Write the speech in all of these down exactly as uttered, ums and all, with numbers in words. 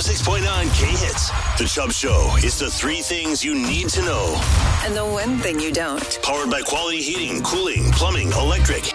six point nine K-Hits. The Chubb Show is the three things you need to know. And the one thing you don't. Powered by Quality Heating, Cooling, Plumbing, Electric.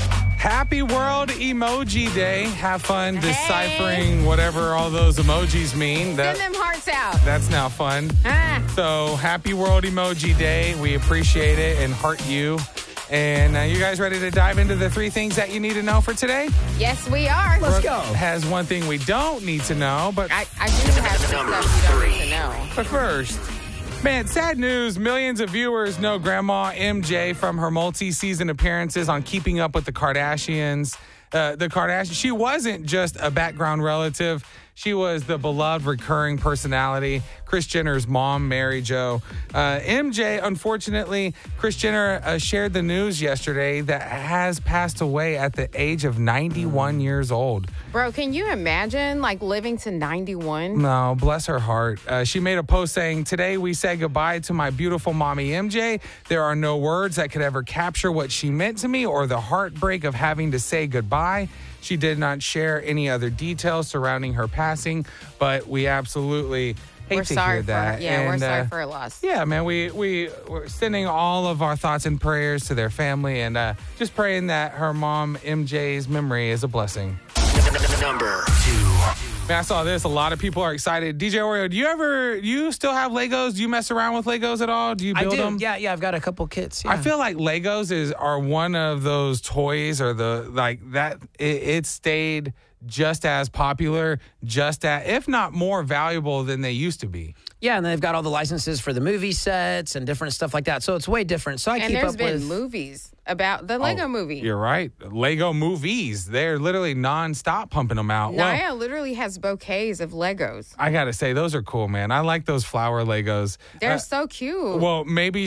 Happy World Emoji Day. Have fun hey. deciphering whatever all those emojis mean. That, Send them hearts out. That's now fun. Ah. So, happy World Emoji Day. We appreciate it and heart you. And uh, you guys ready to dive into the three things that you need to know for today? Yes, we are. Let's go. Has one thing we don't need to know, but I, I do have some stuff you don't need to know. But first, man, sad news. Millions of viewers know Grandma M J from her multi-season appearances on Keeping Up with the Kardashians. Uh, the Kardashians, she wasn't just a background relative. She was the beloved recurring personality, Kris Jenner's mom, Mary Jo. Uh, M J, unfortunately, Kris Jenner uh, shared the news yesterday that has passed away at the age of ninety-one years old. Bro, can you imagine, like, living to ninety-one? No, bless her heart. Uh, she made a post saying, "Today we say goodbye to my beautiful mommy M J. There are no words that could ever capture what she meant to me or the heartbreak of having to say goodbye." She did not share any other details surrounding her passing, but we absolutely hate we're to sorry hear that. For, yeah, and, we're sorry uh, for her loss. Yeah, man, we, we, we're sending all of our thoughts and prayers to their family and uh, just praying that her mom, M J's memory is a blessing. Number two. Man, I saw this. A lot of people are excited. D J Oreo, do you ever, do you still have Legos? Do you mess around with Legos at all? Do you build I do. them? Yeah, yeah. I've got a couple kits. Yeah. I feel like Legos is are one of those toys or the, like that, it, it stayed just as popular, just as, if not more valuable than they used to be. Yeah, and they've got all the licenses for the movie sets and different stuff like that. So it's way different. So I and keep there's up been with movies about the Lego oh, movie. You're right. Lego movies. They're literally nonstop pumping them out. Naya well, literally has bouquets of Legos. I got to say, those are cool, man. I like those flower Legos. They're uh, so cute. Well, maybe